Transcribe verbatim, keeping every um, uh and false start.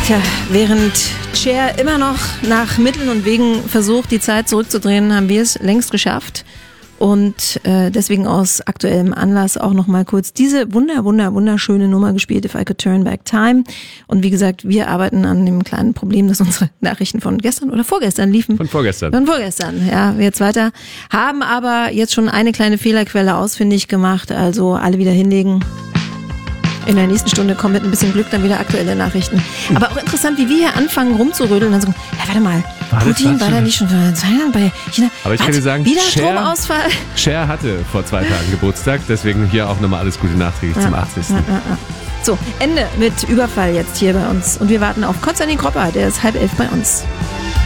Tja, während Cher immer noch nach Mitteln und Wegen versucht, die Zeit zurückzudrehen, haben wir es längst geschafft. Und äh, deswegen aus aktuellem Anlass auch nochmal kurz diese wunder, wunder, wunderschöne Nummer gespielt, If I Could Turn Back Time. Und wie gesagt, wir arbeiten an dem kleinen Problem, dass unsere Nachrichten von gestern oder vorgestern liefen. Von vorgestern. Von vorgestern, ja, wir jetzt weiter. Haben aber jetzt schon eine kleine Fehlerquelle ausfindig gemacht, also alle wieder hinlegen. In der nächsten Stunde kommen mit ein bisschen Glück dann wieder aktuelle Nachrichten. Aber auch interessant, wie wir hier anfangen rumzurödeln und dann sagen, ja, warte mal, war Putin war da nicht schon vor zwei Jahren bei China? Aber ich kann dir sagen, wieder Cher, Stromausfall. Cher hatte vor zwei Tagen Geburtstag, deswegen hier auch nochmal alles Gute nachträglich Ja, zum achtzigsten Ja, ja, ja. So, Ende mit Überfall jetzt hier bei uns. Und wir warten auf Konstantin Kropper, der ist halb elf bei uns.